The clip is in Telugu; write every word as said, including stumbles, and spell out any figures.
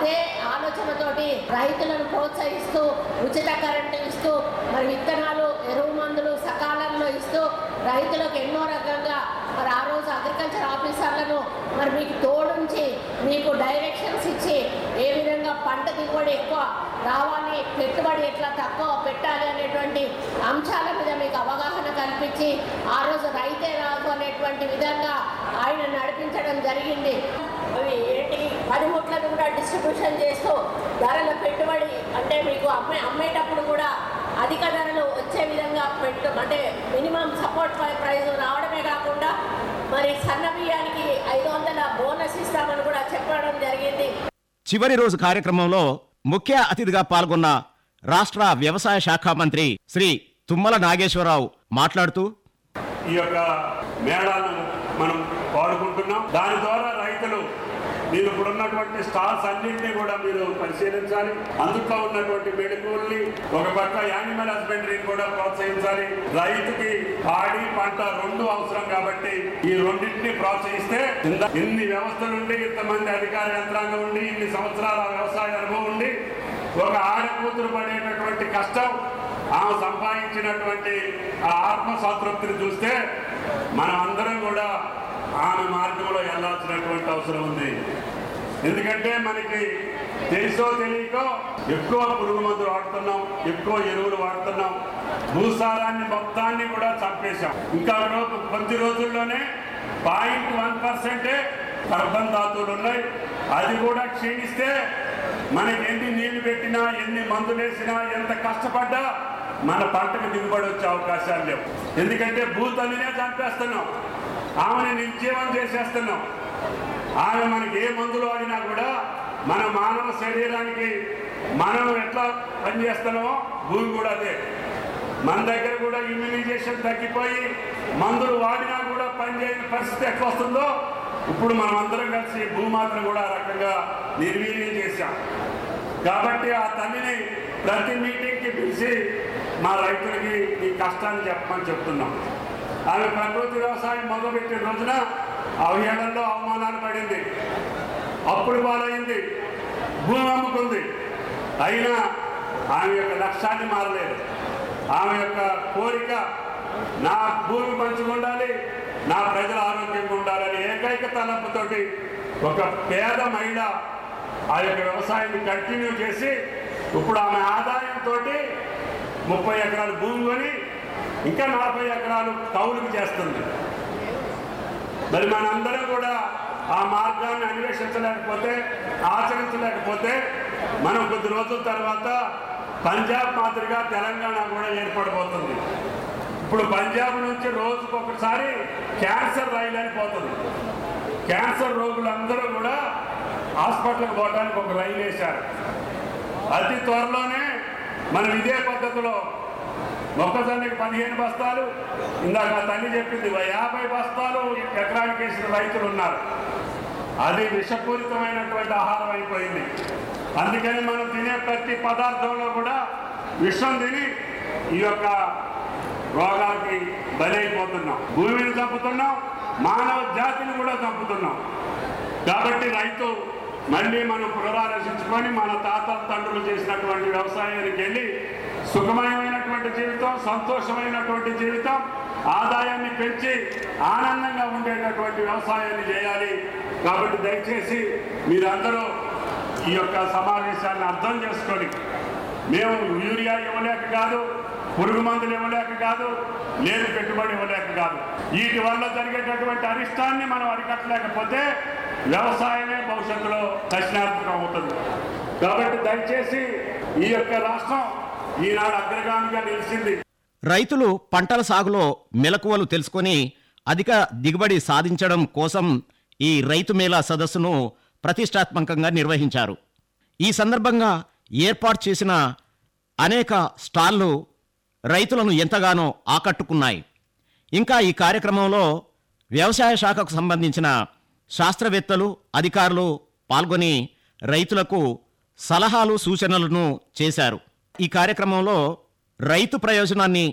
అదే ఆలోచనతోటి రైతులను ప్రోత్సహిస్తూ ఉచిత కరెంటు ఇస్తూ మరి విత్తనాలు ఎరువు మందులు సకాలంలో ఇస్తూ రైతులకు ఎన్నో రకంగా మరి ఆ రోజు అగ్రికల్చర్ ఆఫీసర్లను మరి మీకు తోడుంచి మీకు డైరెక్షన్స్ ఇచ్చి ఏ విధంగా పంట దిగుబడి ఎక్కువ రావాలి, పెట్టుబడి ఎట్లా తక్కువ పెట్టాలి అనేటువంటి అంశాల మీద మీకు అవగాహన కల్పించి ఆ రోజు రైతే రాదు అనేటువంటి విధంగా ఆయన నడిపించడం జరిగింది. అవి ఏంటి పనిముట్లను కూడా డిస్ట్రిబ్యూషన్ చేస్తూ ధరల పెట్టుబడి అంటే మీకు అమ్మే అమ్మేటప్పుడు కూడా అధిక ధరలు వచ్చే విధంగా పెట్టు అంటే మినిమం సపోర్ట్ ప్రైస్ రావడమే కాకుండా మరి సన్న బియ్యానికి ఐదు వందల బోనస్ ఇస్తామని కూడా చెప్పడం జరిగింది. చివరి రోజు కార్యక్రమంలో ముఖ్య అతిథిగా పాల్గొన్న రాష్ట్ర వ్యవసాయ శాఖ మంత్రి శ్రీ తుమ్మల నాగేశ్వరరావు మాట్లాడుతూ, ఈ యొక్క మేళాలను మనం వాడుకుంటున్నాం. దాని ద్వారా రైతులు మీరు ఇప్పుడు ఉన్నటువంటి స్టాల్స్ అన్నింటినీ కూడా మీరు పరిశీలించాలి. అందులో ఉన్నటువంటి మెడికల్ని ఒక పక్క యానిమల్ హస్బెండరీని కూడా ప్రోత్సహించాలి. రైతుకి పాడి పంట రెండు అవసరం కాబట్టి ఈ రెండింటిని ప్రోత్సహిస్తే ఇన్ని వ్యవస్థలు ఉండి, ఇంతమంది అధికార యంత్రాంగం ఉండి, ఇన్ని సంవత్సరాల వ్యవసాయ అనుభవం ఉండి, ఒక ఆడకూతురు పడేటటువంటి కష్టం, ఆమె సంపాదించినటువంటి ఆ ఆత్మ సంతృప్తిని చూస్తే మనం అందరం కూడా ఆమె మార్గంలో వెళ్లాల్సినటువంటి అవసరం ఉంది. ఎందుకంటే మనకి తెలుసో తెలియకో ఎక్కువ పురుగు మందులు వాడుతున్నాం, ఎక్కువ ఎరువులు వాడుతున్నాం, భూసారాన్ని మొత్తాన్ని కూడా చంపేశాం. ఇంకా కొద్ది రోజుల్లోనే పాయింట్ వన్ పర్సెంటే కార్బన్ ధాతువులు ఉన్నాయి. అది కూడా క్షీణిస్తే మనకి ఎన్ని నీళ్లు పెట్టినా, ఎన్ని మందులు వేసినా, ఎంత కష్టపడ్డా మన పంటకు దిగుబడి వచ్చే అవకాశాలు లేవు. ఎందుకంటే భూతల్లినే చంపేస్తున్నాం, ఆమెను నిర్జీవం చేసేస్తున్నాం. ఆమె మనకి ఏ మందులు వాడినా కూడా మన మానవ శరీరానికి మనం ఎట్లా పనిచేస్తున్నామో భూమి కూడా అదే. మన దగ్గర కూడా ఇమ్యూనైజేషన్ తగ్గిపోయి మందులు వాడినా కూడా పనిచేయని పరిస్థితి ఎట్లా వస్తుందో ఇప్పుడు మనం అందరం కలిసి భూమాతను కూడా ఆ రకంగా నిర్వీర్యం చేశాం. కాబట్టి ఆ తల్లిని ప్రతి మీటింగ్కి పిలిచి మా రైతులకి ఈ కష్టాన్ని చెప్పమని చెప్తున్నాం. ఆమె ప్రకృతి వ్యవసాయం మొదలుపెట్టిన రోజున అవహేళనలో అవమానాలు పడింది, అప్పుడు పాలైంది, భూమి అమ్ముకుంది. అయినా ఆమె యొక్క లక్ష్యాన్ని మారలేదు. ఆమె యొక్క కోరిక నా భూమి మంచిగా ఉండాలి, నా ప్రజల ఆరోగ్యంగా ఉండాలని ఏకైక తలంపుతోటి ఒక పేద మహిళ ఆ యొక్క వ్యవసాయాన్ని కంటిన్యూ చేసి ఇప్పుడు ఆమె ఆదాయంతో ముప్పై ఎకరాలు భూమి కొని ఇంకా నలభై ఎకరాలు కౌలుకు చేస్తుంది. మరి మనందరం కూడా ఆ మార్గాన్ని అన్వేషించలేకపోతే, ఆచరించలేకపోతే మనం కొద్ది రోజుల తర్వాత పంజాబ్ మాదిరిగా తెలంగాణ కూడా ఏర్పడబోతుంది. ఇప్పుడు పంజాబ్ నుంచి రోజుకు ఒకసారి క్యాన్సర్ రైలు అని పోతుంది. క్యాన్సర్ రోగులందరూ కూడా హాస్పిటల్కి పోవడానికి ఒక రైలు వేశారు. అతి త్వరలోనే మనం ఇదే పద్ధతిలో మొక్కజొన్నకి పదిహేను బస్తాలు, ఇందాక తల్లి చెప్పింది యాభై బస్తాలు ఎకరానికి వేసిన రైతులు ఉన్నారు. అది విషపూరితమైనటువంటి ఆహారం అయిపోయింది. అందుకని మనం తినే ప్రతి పదార్థంలో కూడా విషం తిని ఈ యొక్క రోగాలకి బలైపోతున్నాం. భూమిని చంపుతున్నాం, మానవ జాతిని కూడా చంపుతున్నాం. కాబట్టి రైతు మళ్ళీ మనం పునరాలోచించుకొని మన తాతల తండ్రులు చేసినటువంటి వ్యవసాయానికి వెళ్ళి సుఖమయమైనటువంటి జీవితం, సంతోషమైనటువంటి జీవితం, ఆదాయాన్ని పెంచి ఆనందంగా ఉండేటటువంటి వ్యవసాయాన్ని చేయాలి. కాబట్టి దయచేసి మీరందరూ ఈ యొక్క సమావేశాన్ని అర్థం చేసుకొని, మేము యూరియా ఇవ్వలేక కాదు, పురుగు మందులు ఇవ్వలేక కాదు, లేదు పెట్టుబడి ఇవ్వలేక కాదు, వీటి వల్ల జరిగేటటువంటి అరిష్టాన్ని మనం అరికట్టలేకపోతే వ్యవసాయమే భవిష్యత్తులో దక్షిణార్థకం అవుతుంది. కాబట్టి దయచేసి ఈ యొక్క రాష్ట్రం ఈనాడు అగ్రగామిగా నిలిచింది. రైతులు పంటల సాగులో మెలకువలు తెలుసుకొని అధిక దిగుబడి సాధించడం కోసం ఈ రైతు మేళా సదస్సును ప్రతిష్టాత్మకంగా నిర్వహించారు. ఈ సందర్భంగా ఏర్పాటు చేసిన అనేక స్టాళ్లు రైతులను ఎంతగానో ఆకట్టుకున్నాయి. ఇంకా ఈ కార్యక్రమంలో వ్యవసాయ శాఖకు సంబంధించిన శాస్త్రవేత్తలు, అధికారులు పాల్గొని రైతులకు సలహాలు, సూచనలను చేశారు. ఈ కార్యక్రమంలో రైతు ప్రయోజనాన్ని